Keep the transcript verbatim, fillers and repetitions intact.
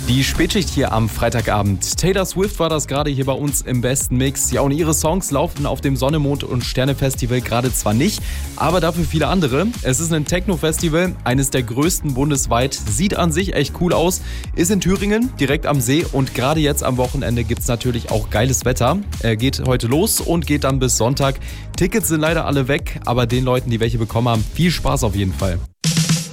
Die Spätschicht hier am Freitagabend. Taylor Swift war das gerade hier bei uns im besten Mix. Ja, und ihre Songs laufen auf dem Sonne, Mond und Sterne Festival gerade zwar nicht, aber dafür viele andere. Es ist ein Techno-Festival, eines der größten bundesweit. Sieht an sich echt cool aus. Ist in Thüringen, direkt am See. Und gerade jetzt am Wochenende gibt es natürlich auch geiles Wetter. Er geht heute los und geht dann bis Sonntag. Tickets sind leider alle weg, aber den Leuten, die welche bekommen haben, viel Spaß auf jeden Fall.